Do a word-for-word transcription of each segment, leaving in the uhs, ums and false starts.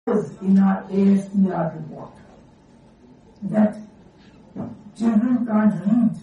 in our A S E R report that children can't read,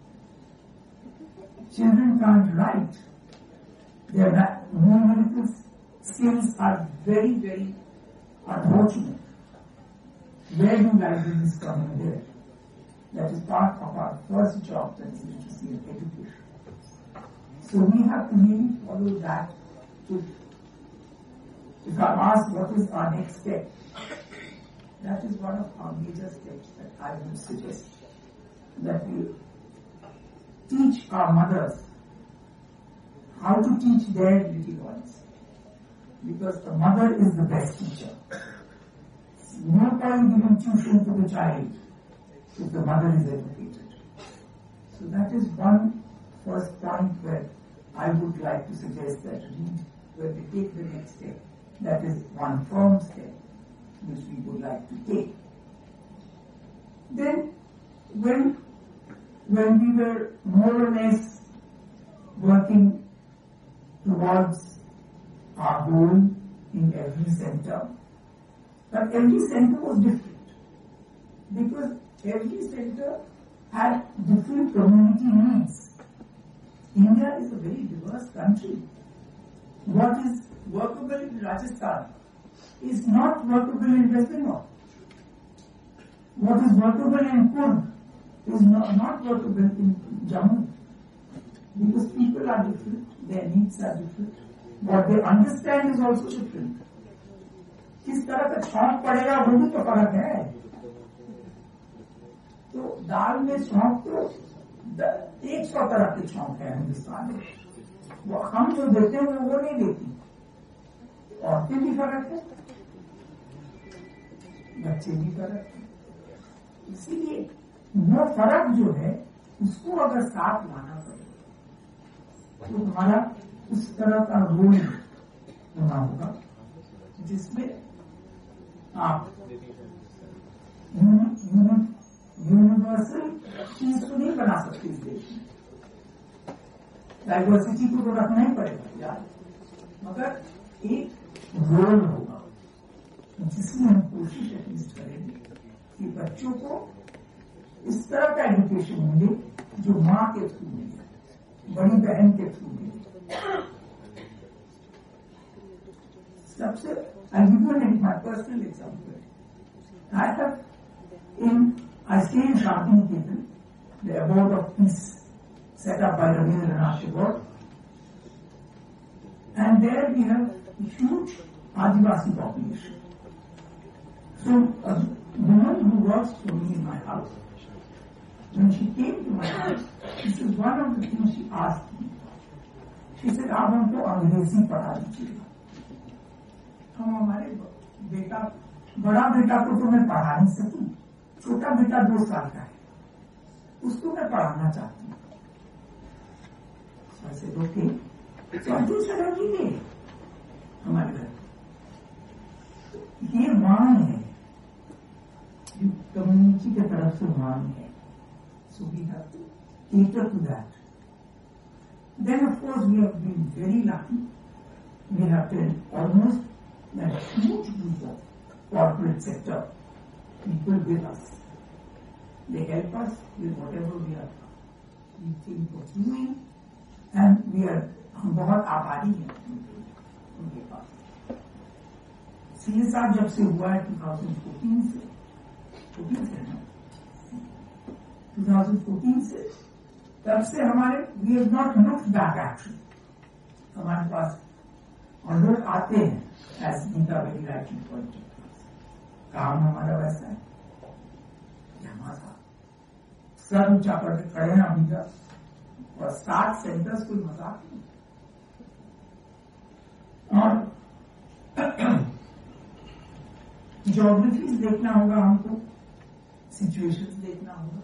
children can't write, their numerical skills are very, very unfortunate. Where do libraries come in there? That is part of our first job, that is literacy and education. So we have to really follow that. If, if I'm asked what is our next step, that is one of our major steps that I would suggest, that we teach our mothers how to teach their little ones, because the mother is the best teacher. No point giving tuition to the child if the mother is educated. So that is one first point where I would like to suggest that we, where we take the next step, that is one firm step which we would like to take. Then, when when we were more or less working towards our goal in every center, but every center was different, because every center had different community needs. India is a very diverse country. What is workable in Rajasthan is not workable in West Bengal. What is workable in Kurd is not, not workable in Jammu. Because people are different, their needs are different. What they understand is also different. किस तरह का छौंक पड़ेगा वो भी तो फर्क है. तो दाल में छौंक तो एक सौ तरह के छौंक है हिंदुस्तान में. वो हम जो देते हैं वो नहीं देती. औरतें भी फर्क है, बच्चे भी फर्क है. इसीलिए वो फर्क जो है उसको अगर साथ लाना पड़ेगा तो हमारा उस तरह का रोल होना होगा जिसमें आप यूनिवर्सल चीज को नहीं बना सकते इस देश में. डाइवर्सिटी को तो रखना ही पड़ेगा यार, मगर एक रोल होगा जिसमें हम कोशिश एटलीस्ट करेंगे कि बच्चों को इस तरह का एजुकेशन मिले जो माँ के थ्रू मिले, बड़ी बहन के थ्रू मिले. सबसे I'll give you an, my personal example. I have in, I stay in Shantiniketan, the abode of peace set up by Rabindranath Tagore, and there we have a huge Adivasi population. So a woman who works for me in my house, when she came to my house, this is one of the things she asked me. She said, आप हमको अंग्रेजी पढ़ा दीजिएगा. हम हमारे बेटा, बड़ा बेटा को तो मैं पढ़ा नहीं सकती, छोटा बेटा दो साल का है, उसको मैं पढ़ाना चाहती हूँ. ऐसे ओके, चौथी शरण लीजिए हमारे घर. ये मांग है, जो कम्युनिटी की तरफ से मांग है. So we have to cater to that. Then of course we have been very lucky. We have been almost a huge group of corporate sector people with us. They help us with whatever we are we think of doing, and we are हम बहुत आभारी हैं उनके पास. C S R जब से हुआ है twenty fourteen से फोर्टीन से ना ट्वेंटी फोर्टीन से, तब से हमारे we have not looked back actually. हमारे पास और लोग आते हैं as Gita very rightly point. काम हमारा वैसा है, हमारा सर ऊंचा करके खड़े हैं अभी तक, और सात सेंटर्स कोई मजाक नहीं. और ज्योग्राफीज देखना होगा हमको, सिचुएशंस देखना होगा,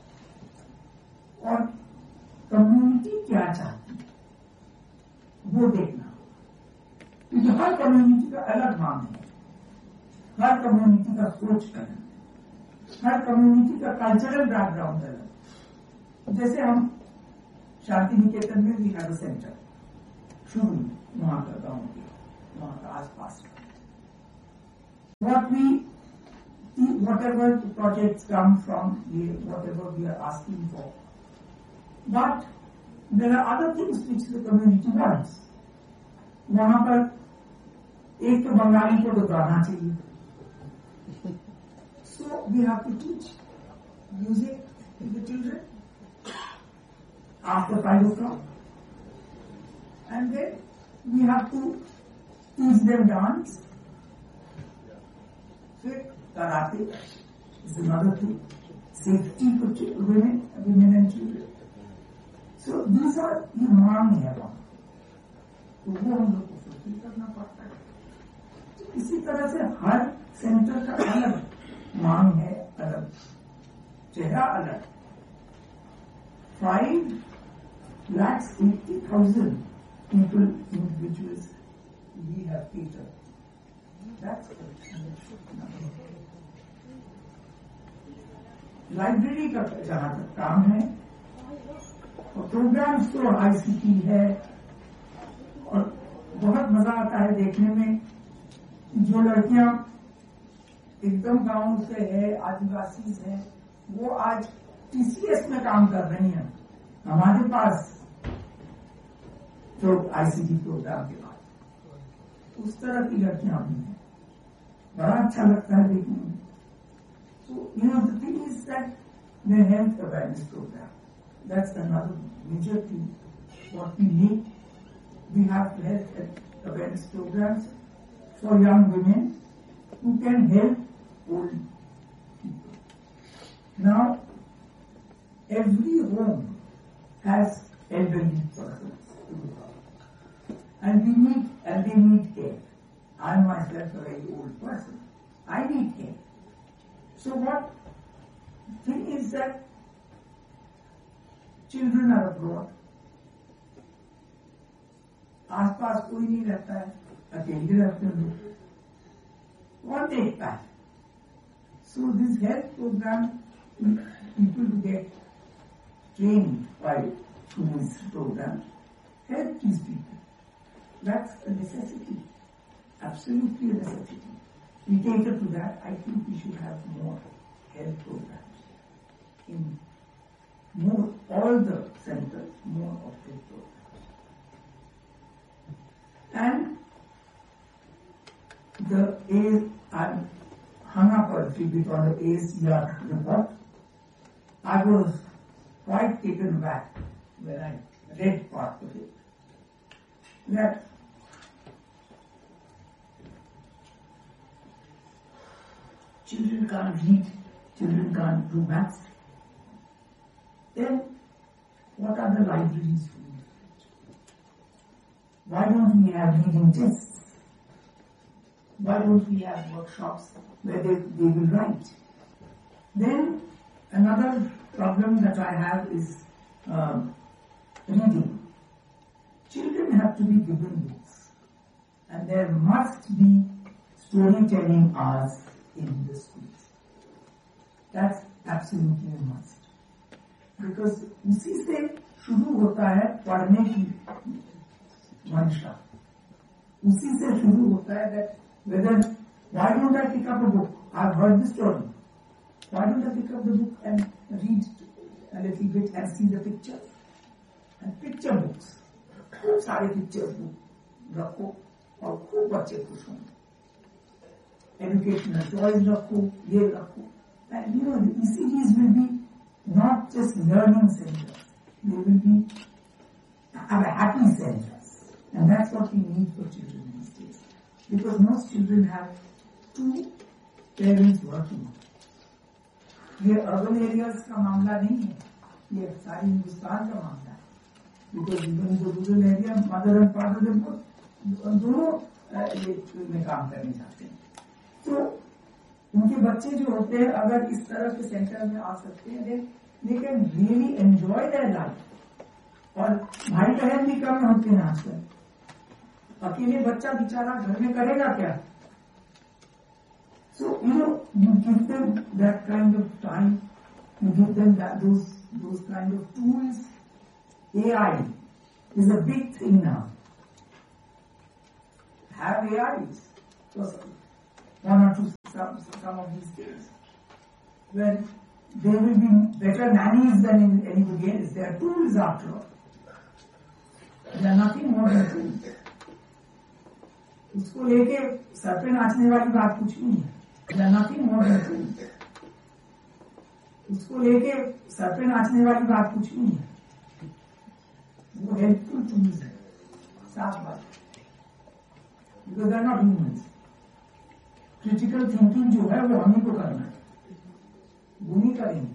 और कम्युनिटी क्या चाहती है वो देखना होगा. क्योंकि हर कम्युनिटी का अलग मांग है, हर कम्युनिटी का सोच अलग है, हर कम्युनिटी का कल्चरल बैकग्राउंड अलग. जैसे हम शांति निकेतन में वी हैव अ सेंटर शुरू वहां का गाँव के वहां का आसपास का, what we, whatever projects come from the, whatever we are asking for. But there are other things which the community wants. वहाँ पर एक तो बंगाली को तो गाना चाहिए. So we have to teach music to the children after five o'clock. And then we have to teach them dance. Fit, karate is another thing. Safety for women, women and children. So these are the मांग है वहाँ. तो वो हम लोग को fulfil करना पड़ता है. तो इसी तरह से हर सेंटर का अलग मांग है, अलग चेहरा अलग. Five lakhs eighty thousand people, individuals we have catered. That's the library का जहाँ तक काम है और प्रोग्राम्स तो आईसीटी है और बहुत मजा आता है देखने में. जो लड़कियां एकदम गांव से है, आदिवासी है, वो आज टीसीएस में काम कर रही हैं हमारे पास जो आईसीटी प्रोग्राम के बाद. उस तरह की लड़कियां भी हैं. बड़ा अच्छा लगता है देखने में. So, you know, the thing is that the health awareness program, that's another major thing. What we need, we have health awareness programs for young women who can help old people. Now, every home has elderly persons to look after. And we need, and they need care. I myself a very old person. I need care. So what thing is that children are abroad. आसपास कोई नहीं रहता है, अकेले रहते हैं लोग. कौन देखता है? So this health program, people who get trained by through this program help these people. That's a necessity, absolutely a necessity. We cater to that. I think we should have more health programs in more, all the centers, more of health programs. And the A, I hung up a little bit on the A C R report. I was quite taken back when I read part of it. That children can't read, children can't do maths. Then what are the libraries for? Why don't we have reading tests? Why don't we have workshops where they, they will write? Then another problem that I have is um, reading. Children have to be given books, and there must be storytelling hours in the schools. That's absolutely a must. Because उसी से शुरू होता है पढ़ने की मंशा. उसी से शुरू होता है that whether, why don't I pick up a book? I've heard the story. Why don't I pick up the book and read a little bit and see the pictures? And picture books. खूब सारे picture book रखो और खूब बच्चे खुश होंगे. Educational toys रखो, ये रखो. And you know, the E C Ds will be not just learning centers. They will be have a happy centers. And that's what we need for children these days. Because most children have two parents working. ये urban areas का मामला नहीं है. ये सारी हिंदुस्तान का मामला है. Because even the rural area, mother and father, they both दोनों में काम करने जाते हैं. तो उनके बच्चे जो होते हैं अगर इस तरह के सेंटर में आ सकते हैं, then they can really enjoy their life. और भाई बहन भी कम होते हैं आजकल. अकेले बच्चा बेचारा घर में करेगा क्या? So you know, you give them that kind of time, you give them that those those kind of tools. A I is a big thing now. Have A Is. one or two some, some of these things. Well, they will be better nannies than anybody else. They are tools after all. They are nothing more than tools. उसको लेके sir पे नाचने वाली बात कुछ नहीं है. They are nothing more than tools. उसको लेके सर पे नाचने वाली बात कुछ नहीं है. वो हेल्पफुल टूल्स है. साफ बात. Because they are not humans. Critical thinking जो है वो हमें को करना है. वो नहीं करेंगे.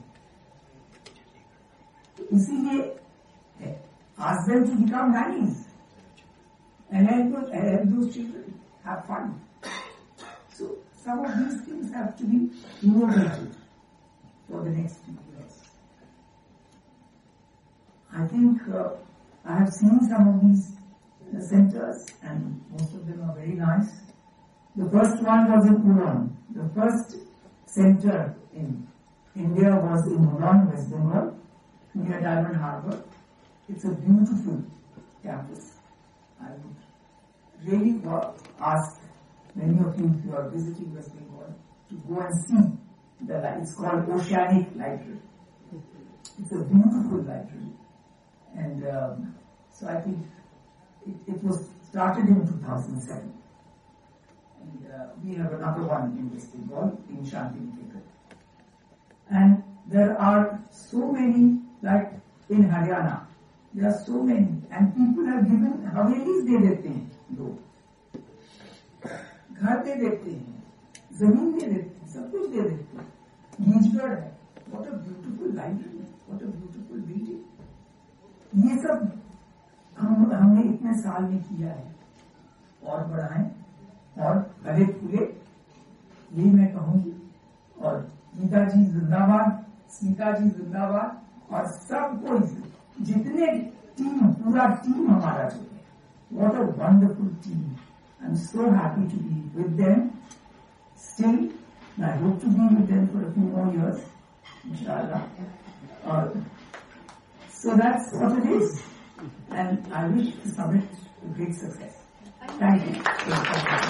इसीलिए ask them to become nannies and help, help those children have fun. So some of these things have to be innovated for the next few years. I think uh, I have seen some of these uh, centers and most of them are very nice. The first one was in Uran. The first center in India was in Uran, West Bengal, near Diamond Harbour. It's a beautiful campus. I would really ask many of you, if you are visiting West Bengal, to go and see the library. It's called Oceanic Library. It's a beautiful library. And um, so I think it, it was started in two thousand seven. And uh, we have another one in West Bengal, in Shantiniketan. And there are so many, like in Haryana, there are so many, and people have given Havelis दे देते हैं लोग, घर दे देते हैं, जमीन दे देते हैं, सब कुछ दे देते हैं. नीचगढ़ है. What a beautiful library, what a beautiful building. ये सब हम हमने इतने साल में किया है और बढ़ाएं और हरे फूले, यही मैं कहूंगी. और गीता जी जिंदाबाद, स्मिता जी जिंदाबाद, और सबको जितने टीम, पूरा टीम हमारा जो है, what a wonderful team. I'm so happy to be with them still. I hope to be with them for a few more years, inshallah. Uh, so that's what it is, and I wish the summit a great success. Thank you.